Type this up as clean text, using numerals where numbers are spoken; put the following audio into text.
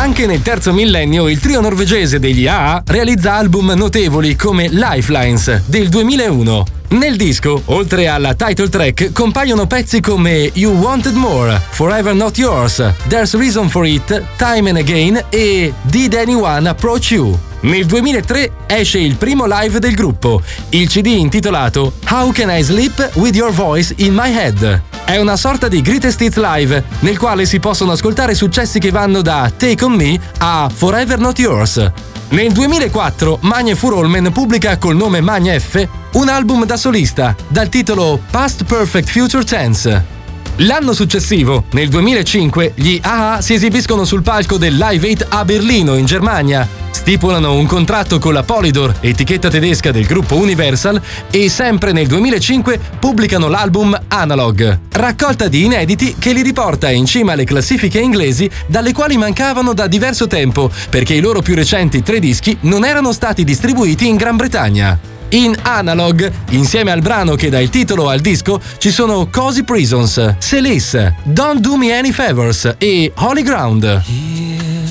Anche nel terzo millennio il trio norvegese degli A.A. realizza album notevoli come Lifelines del 2001. Nel disco, oltre alla title track, compaiono pezzi come You Wanted More, Forever Not Yours, There's Reason For It, Time and Again e Did Anyone Approach You. Nel 2003 esce il primo live del gruppo, il CD intitolato How Can I Sleep With Your Voice In My Head. È una sorta di Greatest Hits Live, nel quale si possono ascoltare successi che vanno da Take On Me a Forever Not Yours. Nel 2004 Magne Furuholmen pubblica col nome Magne F un album da solista, dal titolo Past Perfect Future Tense. L'anno successivo, nel 2005, gli A.A. si esibiscono sul palco del Live 8 a Berlino, in Germania. Stipulano un contratto con la Polydor, etichetta tedesca del gruppo Universal, e sempre nel 2005 pubblicano l'album Analog, raccolta di inediti che li riporta in cima alle classifiche inglesi, dalle quali mancavano da diverso tempo, perché i loro più recenti 3 dischi non erano stati distribuiti in Gran Bretagna. In Analog, insieme al brano che dà il titolo al disco, ci sono Cozy Prisons, Celice, Don't Do Me Any Favors e Holy Ground.